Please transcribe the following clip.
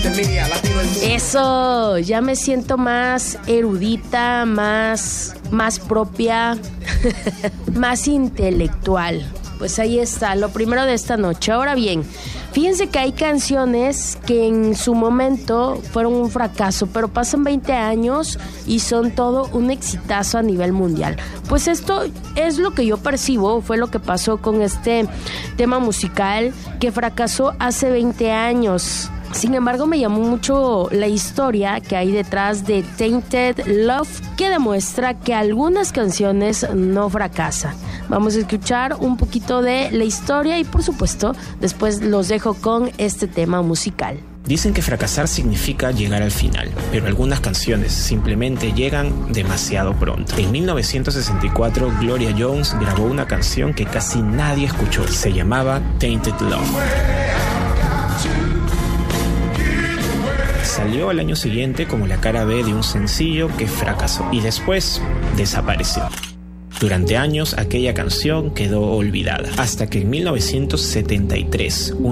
Eso, ya me siento más erudita, más propia, más intelectual. Pues ahí está, lo primero de esta noche. Ahora bien, fíjense que hay canciones que en su momento fueron un fracaso, pero pasan 20 años y son todo un exitazo a nivel mundial. Pues esto es lo que yo percibo, fue lo que pasó con este tema musical que fracasó hace 20 años. Sin embargo, me llamó mucho la historia que hay detrás de Tainted Love, que demuestra que algunas canciones no fracasan. Vamos a escuchar un poquito de la historia y, por supuesto, después los dejo con este tema musical. Dicen que fracasar significa llegar al final, pero algunas canciones simplemente llegan demasiado pronto. En 1964, Gloria Jones grabó una canción que casi nadie escuchó. Se llamaba Tainted Love. Salió al año siguiente como la cara B de un sencillo que fracasó y después desapareció. Durante años aquella canción quedó olvidada, hasta que en 1973